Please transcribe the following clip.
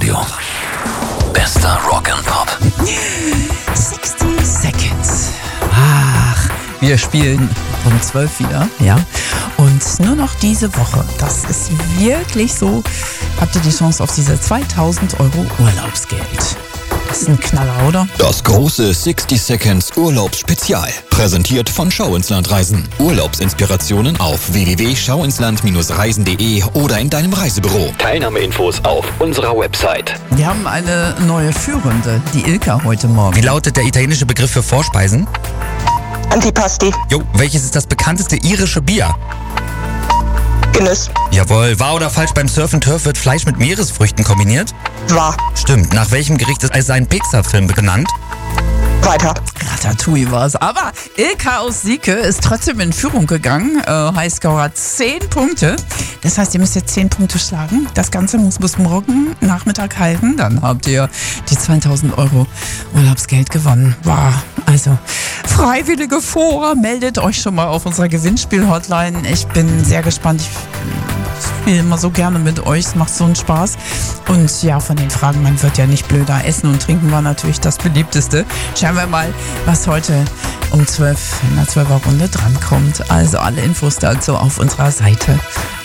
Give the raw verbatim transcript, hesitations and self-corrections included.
Radio. Bester Rock and Pop. sixty Seconds. Ach, wir spielen um zwölf wieder, ja. Und nur noch diese Woche, das ist wirklich so, habt ihr die Chance auf diese zweitausend Euro Urlaubsgeld. Das ist ein Knaller, oder? Das große sixty Seconds Urlaubsspezial. Präsentiert von Schau ins Land Reisen. Urlaubsinspirationen auf w w w punkt schau ins land reisen punkt de oder in deinem Reisebüro. Teilnahmeinfos auf unserer Website. Wir haben eine neue Führende, die Ilka heute Morgen. Wie lautet der italienische Begriff für Vorspeisen? Antipasti. Jo, welches ist das bekannteste irische Bier? Guinness. Jawohl, wahr oder falsch, beim Surf and Turf wird Fleisch mit Meeresfrüchten kombiniert? Wahr. Stimmt, nach welchem Gericht ist ein Pixar-Film genannt? Weiter. Ratatouille war es. Aber Ilka aus Sieke ist trotzdem in Führung gegangen. Äh, Highscorer zehn Punkte. Das heißt, ihr müsst jetzt zehn Punkte schlagen. Das Ganze muss bis morgen Nachmittag halten. Dann habt ihr die zweitausend Euro Urlaubsgeld gewonnen. Wow. Also, Freiwillige vor, meldet euch schon mal auf unserer Gewinnspiel-Hotline. Ich bin sehr gespannt. Ich spiele immer so gerne mit euch. Es macht so einen Spaß. Und ja, von den Fragen, man wird ja nicht blöder. Essen und Trinken war natürlich das beliebteste. Schauen wir mal, was heute um zwölf in der zwölfer Runde drankommt. Also alle Infos dazu auf unserer Seite